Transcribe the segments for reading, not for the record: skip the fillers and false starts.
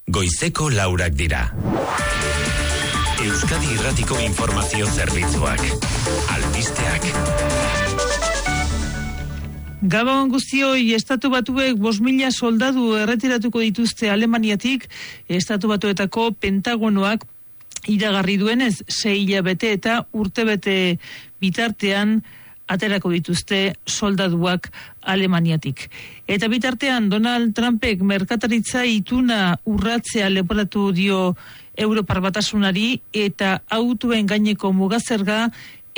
goizeko 4 dira. Euskadi Irratiko Informazio Zerbitzuak. Albisteak. Gabon guztioi, Estatu Batuek 5.000 soldadu erretiratuko dituzte Alemaniatik. Estatu Batuetako Pentagonoak iragarri duenez 6 hilabete eta urtebete bitartean aterako dituzte soldaduak Alemaniatik. Eta bitartean Donald Trumpek merkataritza ituna urratzea leporatu dio Europar Batasunari eta autoen gaineko mugazerga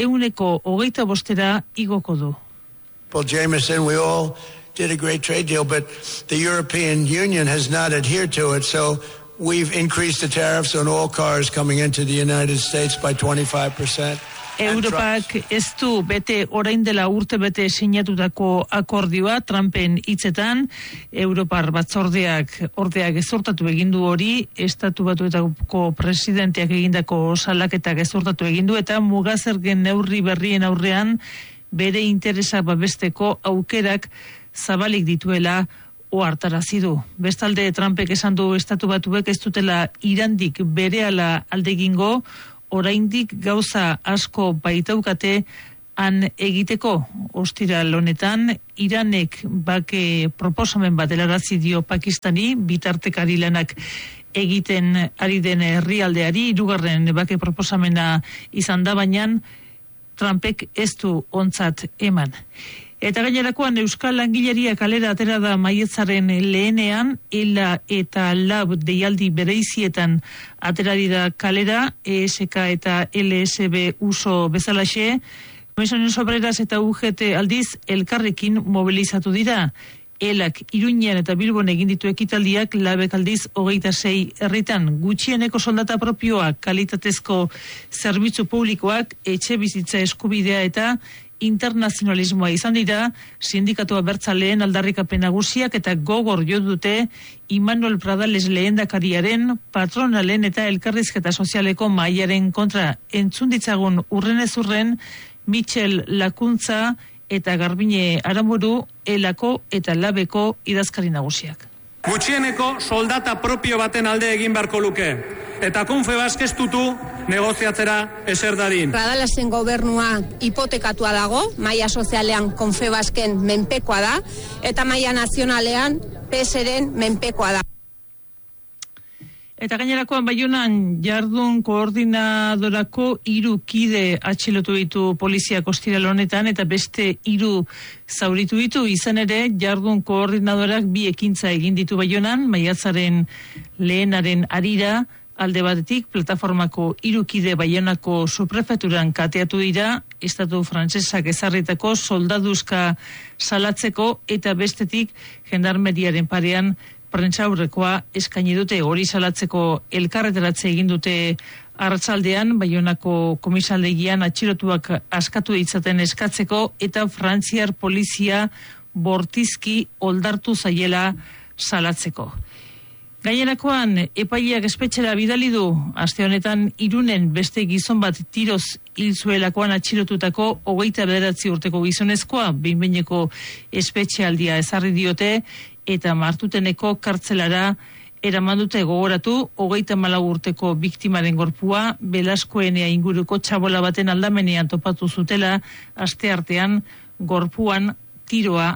125% igoko du. Well, Jameson, we all did a great trade deal, but the European Union has not adhered to it, so we've increased the tariffs on all cars coming into the United States by 25%. Europak ez du bete orain dela urte bete sinatutako akordioa Trumpen hitzetan. Europar batzordeak gezurtatu egin du hori, Estatu Batuetako presidenteak egindako salaketak gezurtatu egin du eta mugazergen neurri berrien aurrean bere interesa babesteko aukerak zabalik dituela ohartarazi du. Bestalde Trumpek esan du Estatu Batuek ez dutela Irandik berehala alde egingo, oraindik gauza asko baitaukate han egiteko. Ostiral honetan Iranek bake proposamen bat helarazi dio Pakistani, bitartekari lanak egiten ari den herrialdeari, 2. bake proposamena izan da, baina Trumpek ez du ontzat eman. Eta gainerakoan Euskal Langileria kalera atera da maiatzaren lehenean, ELA eta LAB deialdi bereizietan aterari da kalera, ESK eta LSB uso bezalaxe, Comisiones Obreras eta UGT aldiz elkarrekin mobilizatu dira. ELAK Iruñean eta Bilbon egin ditu ekitaldiak, LABek aldiz 26 herritan. Gutxieneko soldata propioa, kalitatezko zerbitzu publikoak, etxe bizitza eskubidea eta internazionalismoa izan dira, sindikatu abertzaleen aldarrikapen nagusiak eta gogor jo dute Imanol Pradales lehendakariaren, patronalen eta elkarrizketa sozialeko mahaiaren kontra. Entzun ditzagun urrenez urren Michel Lakuntza eta Garbine Aramuru, ELAko eta LABeko idazkari nagusiak. Gutxieneko soldata propio baten alde egin beharko luke. Eta Confebask ez dutu negoziatzera eser dadin. Pradalesen gobernua hipotekatua dago, maila sozialean Confebasken menpekoa da, eta maila nazionalean PSren menpekoa da. Eta gainerakoan Baionan jardun koordinadorako 3 kide atxilotu ditu poliziak ostiral honetan eta beste 3 zauritu ditu. Izan ere, jardun koordinadorak 2 ekintza egin ditu Baionan, maiatzaren lehenaren harira, alde batetik, plataformako 3 kide Baionako suprefeturan kateatu dira, Estatu frantsesak ezarritako soldaduzka salatzeko, eta bestetik, gendarmeriaren parean prentsaurrekoa eskaini dute. Hori salatzeko elkarreteratze egin dute arratsaldean, Baionako komisaldegian atxilotuak askatu ditzaten eskatzeko, eta frantziar polizia bortizki oldartu zaiela salatzeko. Gainerakoan, epaileak espetxera bidali du, aste honetan Irunen beste gizon bat tiroz hil zuelakoan atxilotutako 29 urteko gizonezkoa, behin-behineko espetxealdia ezarri diote, eta Martuteneko kartzelara eraman dute. Gogoratu, 34 urteko biktimaren gorpua Belaskoenea inguruko txabola baten aldamenean topatu zutela, asteartean gorpuan tiroa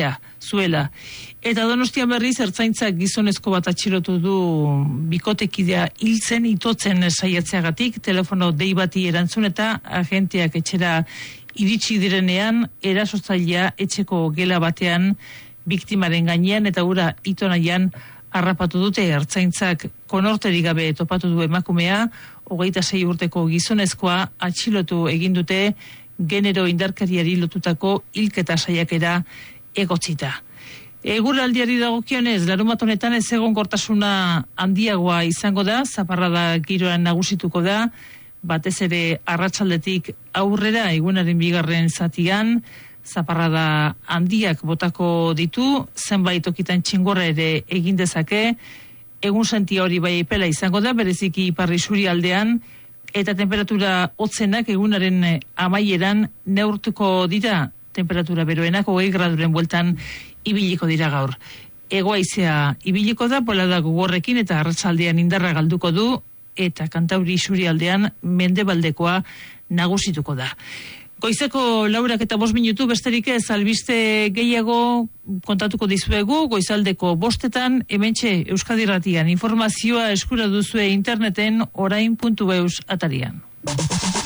zuela. Eta Donostian berriz ertzaintzak gizonezko bat atxilotu du bikotekidea hiltzen itotzen saiatzeagatik, telefono dei bati erantzun eta agenteak etxera iritsi direnean erasotzailea etxeko gela batean biktimaren gainean eta ura ito nahian harrapatu dute. Ertzaintzak konorterik gabe topatu du emakumea, 26 urteko gizonezkoa atxilotu egin dute genero indarkeriari lotutako hilketa saiakera egotzita. Eguraldiari dagokionez, larunbat honetan ez egonkortasuna handiagoa izango da, zaparrada giroan nagusituko da, batez ere arratsaldetik aurrera egunaren 2. zatian, zaparrada handiak botako ditu, zenbait tokitan txingorra ere egin dezake, egun sentia hori bai epela izango da, bereziki iparri surialdean, eta temperatura hotzenak egunaren amaieran neurtuko dira, temperatura beroenak 20 graduren bueltan ibiliko dira gaur. Hegoaizea ibiliko da, bolada gogorrekin eta arratsaldean indarra galduko du, eta Kantauri isurialdean mendebaldekoa nagusituko da. Goizeko 4:05 minutu besterik ez, albiste gehiago kontatuko dizuegu, goizaldeko 5:00 hementxe Euskadi Irratian informazioa eskura duzue interneten orain.eus atarian.